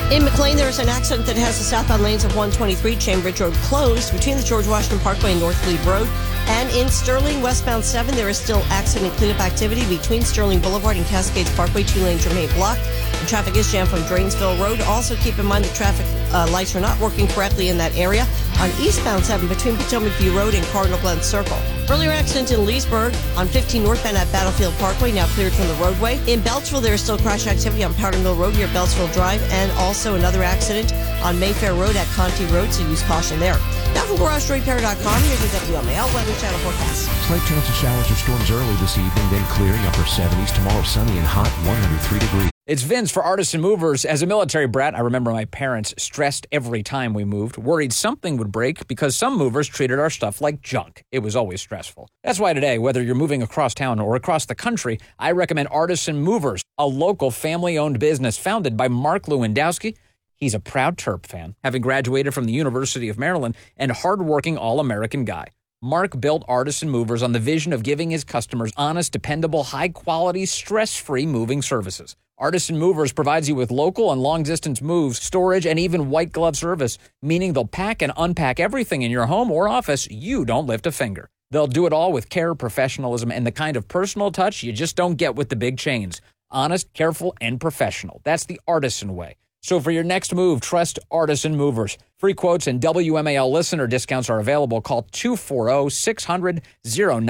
In McLean, there is an accident that has the southbound lanes of 123 Chain Bridge Road closed between the George Washington Parkway and North Glebe Road. And in Sterling, westbound 7, there is still accident cleanup activity between Sterling Boulevard and Cascades Parkway. 2 lanes remain blocked. The traffic is jammed from Drainsville Road. Also, keep in mind the traffic lights are not working correctly in that area. On eastbound 7 between Potomac View Road and Cardinal Glen Circle. Earlier accident in Leesburg on 15 northbound at Battlefield Parkway, now cleared from the roadway. In Beltsville, there is still crash activity on Powder Mill Road near Beltsville Drive, and also another accident on Mayfair Road at Conti Road, so use caution there. Now from GarageDoorRepair.com, here's your WMAL Weather Channel forecast. Slight chance of showers or storms early this evening, then clearing, upper 70s. Tomorrow sunny and hot, 103 degrees. It's Vince for Artisan Movers. As a military brat, I remember my parents stressed every time we moved, worried something would break because some movers treated our stuff like junk. It was always stressful. That's why today, whether you're moving across town or across the country, I recommend Artisan Movers, a local family-owned business founded by Mark Lewandowski. He's a proud Terp fan, having graduated from the University of Maryland, and hardworking all-American guy. Mark built Artisan Movers on the vision of giving his customers honest, dependable, high-quality, stress-free moving services. Artisan Movers provides you with local and long-distance moves, storage, and even white glove service, meaning they'll pack and unpack everything in your home or office. You don't lift a finger. They'll do it all with care, professionalism, and the kind of personal touch you just don't get with the big chains. Honest, careful, and professional. That's the Artisan way. So for your next move, trust Artisan Movers. Free quotes and WMAL listener discounts are available. Call 240-600-09.